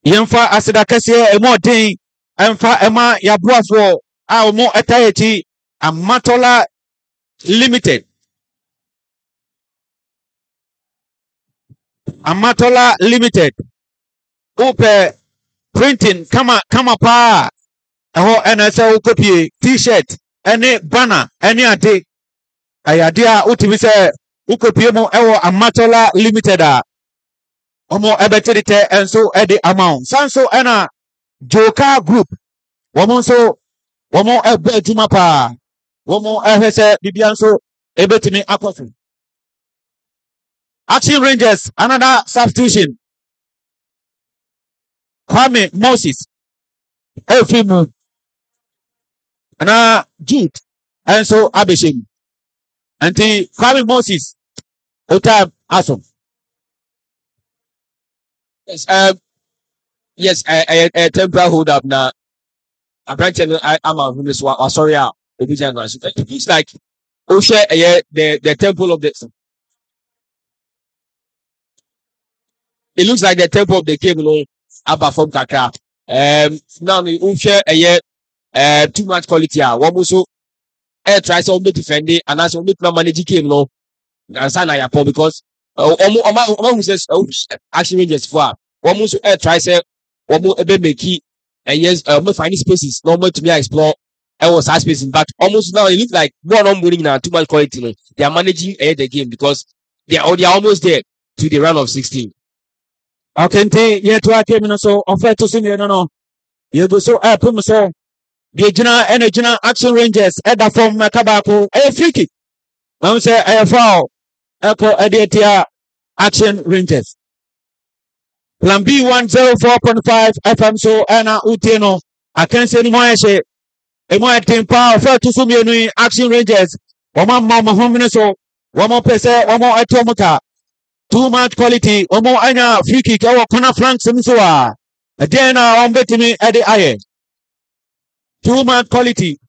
yɛmfa aseda kɛseɛ ɛmɔ den ɛmfa ɛma yɛaboafoɔ a ɔmo ɛtayɛti Amatola Limited. Amatola Limited. Wopɛ printing kama paa ɛhɔ ɛna sɛ wokɔpie t-shirt ɛne banner ɛne ade ɛyɛ ade a wotumi sɛ wokɔpie mu ɛwɔ Amatola Limited a ɔmo ɛbɛtede tɛ ɛnso ɛde amount sanso ɛna Joka Group wɔmo nso wɔmo ɛbɛ adwuma paa wɔmo ɛhwɛ sɛ bibia nso ɛbɛtumi akɔ so. Action Rangers, another substitution. Kwame Moses Efimu ana Jude ɛnso abɛhyɛ anti Kwame Moses ota aso. Yes, I temporary hold up now. Apparently, I'm a witness. Sorry, it looks like Osha, the temple of the. It looks like the temple of the cable Abba from Kaka. Now the Osha, too much quality. One also try to defend it, and also not manage cable. And sign Ayapo because says Action Rangers for one also try say one more make key. And yes, finding spaces normal to me explore. I was spacing, but almost now it looks like one on winning now too much quality. They are managing the game because they are almost there to the round of 16. Okay, yet to our game so offer to see no. You go so so the Gina Action Rangers at the form Makabako a free kick. I say a foul. Echo Adiatia Action Rangers. Plan B 104.5 FM so Anna Uteno. I can't say anymore. A more team power for to Sumi Action Rangers. One more Mohammed so one more pesa, one more Atomota. Too much quality, one more Anya free kick or corner flank Simsua. Again, I'm betting me at the eye. Too much quality.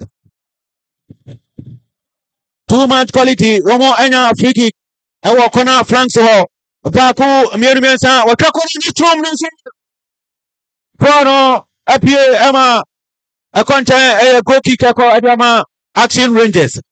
Too much quality, one more Anya free kick. Our corner flanks ho Baku Mirimensa Wakako Prono Apie Emma a content a goal kick Adama Action Rangers